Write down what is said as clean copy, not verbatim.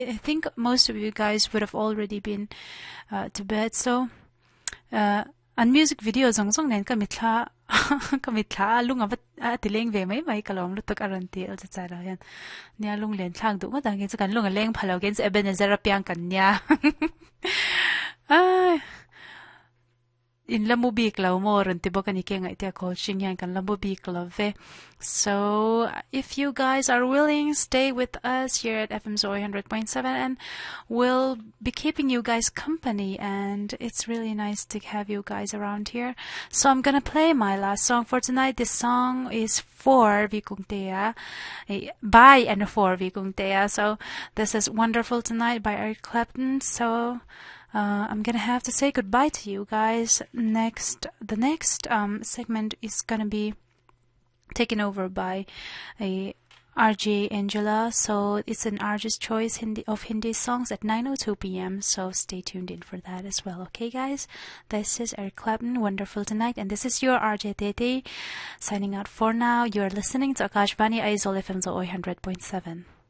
I think most of you guys would have already been to bed. So, an music video zong nen kamitla kamitla lunga bat tileng ve mai kalong lutuk aranti el chara yan nia lung len thlang du ma dang ge kan lunga leng phalo gen Ebenezer piang kan nia in lambu bik lo mo ran ti bokani ke ngai te ko shingyang kan lambu bik lo ve. So if you guys are willing, stay with us here at FM Zoe 100.7 and we'll be keeping you guys company, and it's really nice to have you guys around here. So I'm gonna play my last song for tonight. This song is for Vikungtea, by and for Vikungtea. So this is Wonderful Tonight by Eric Clapton. So I'm gonna have to say goodbye to you guys. The next segment is gonna be taken over by a RJ Angela. So it's an RJ's choice of Hindi songs at 9:02 p.m. So stay tuned in for that as well. Okay, guys. This is Eric Clapton, Wonderful Tonight, and this is your RJ Tete signing out for now. You're listening to Akashvani Aizol FM 100.7.